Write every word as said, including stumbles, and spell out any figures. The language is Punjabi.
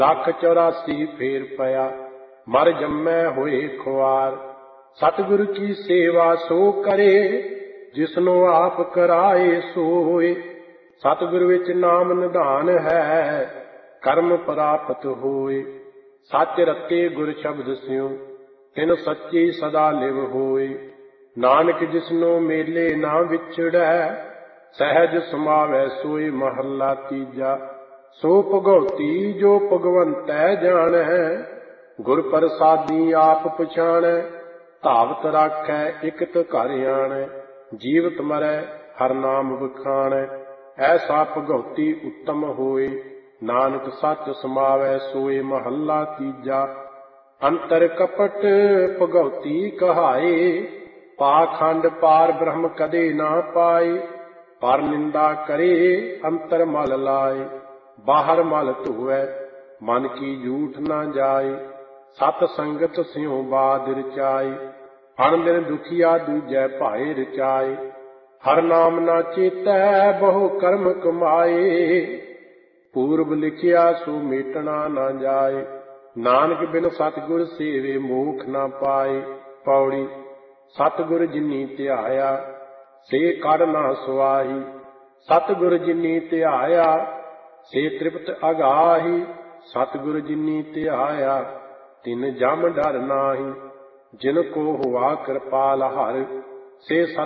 ਲੱਖ ਚੌਰਾਸੀ ਫੇਰ ਪਿਆ, ਮਰ ਜੰਮੈ ਹੋਏ ਖੁਆਰ। ਸਤਿਗੁਰ ਕੀ ਸੇਵਾ ਸੋ ਕਰੇ, ਜਿਸਨੂੰ ਆਪ ਕਰਾਏ ਸੋਏ। ਸਤਿਗੁਰ ਵਿੱਚ ਨਾਮ ਨਿਧਾਨ ਹੈ, ਕਰਮ ਪ੍ਰਾਪਤ ਹੋਏ। ਸੱਚ ਰਤੇ ਗੁਰ ਸ਼ਬਦ ਸਿਉ, ਤਿਨ ਸੱਚੀ ਸਦਾ ਲਿਵ ਹੋਏ। ਨਾਨਕ ਜਿਸਨੂੰ ਮੇਲੇ ਨਾ ਵਿਛੜੈ, ਸਹਿਜ ਸਮਾਵੈ ਸੋਈ। ਮਹੱਲਾ ਤੀਜਾ। ਸੋ ਭਗਉਤੀ ਜੋ ਭਗਵੰਤੈ ਜਾਣੈ, ਗੁਰ ਪ੍ਰਸਾਦੀ ਆਪ ਪਛਾਣੈ। ਧਾਵਤ ਰਾਖੈ ਇਕਤ ਘਰ ਆਣੈ, ਜੀਵਤ ਮਰੈ ਹਰ ਨਾਮ ਵਖਾਣੈ। ਐਸਾ ਭਗਉਤੀ ਉੱਤਮ ਹੋਏ, ਨਾਨਕ ਸੱਚ ਸਮਾਵੈ ਸੋਏ। ਮਹੱਲਾ ਤੀਜਾ। ਅੰਤਰ ਕਪਟ ਭਗਉਤੀ ਕਹਾਏ, ਪਾਖੰਡ ਪਾਰ ਬ੍ਰਹਮ ਕਦੇ ਨਾ ਪਾਏ। ਪਰ ਨਿੰਦਾ ਕਰੇ ਅੰਤਰ ਮਲ ਲਾਏ, ਬਾਹਰ ਮਲ ਧੋਵੈ ਮਨ ਕੀ ਝੂਠ ਨਾ ਜਾਏ। ਸਤ ਸੰਗਤ ਸਿਉ ਬਾਦ ਰਚਾਏ, ਅਣ ਦਿਨ ਦੁਖੀਆ ਦੂਜੈ ਭਾਏ ਰਚਾਏ। ਹਰ ਨਾਮ ਨਾ ਚੇਤੈ ਬਹੁ ਕਰਮ ਕਮਾਏ, ਪੂਰਬ ਲਿਖਿਆ ਸੋ ਮੇਟਣਾ ਨਾ ਜਾਏ। ਨਾਨਕ ਬਿਨ ਸਤਿਗੁਰ ਸੇਵੇ ਮੋਖ ਨਾ ਪਾਏ। ਪੌੜੀ। ਸਤਿਗੁਰ ਜਿਨੀ ਧਿਆਇਆ, ਸੇ ਕੜ ਨਾ ਸੁਆਹੀ। ਸਤਿਗੁਰ ਜਿਨੀ ਧਿਆਇਆ, ਸੇ ਤ੍ਰਿਪਤ ਅਗਾਹੀ। ਸਤਿਗੁਰ ਜਿਨੀ ਧਿਆਇਆ, ਤਿਨ ਜਮ ਡਰ ਨਾਹੀ। ਜਿਨ ਕੋ ਹੁਆ ਕਿਰਪਾਲ ਹਰਿ, ਸੇ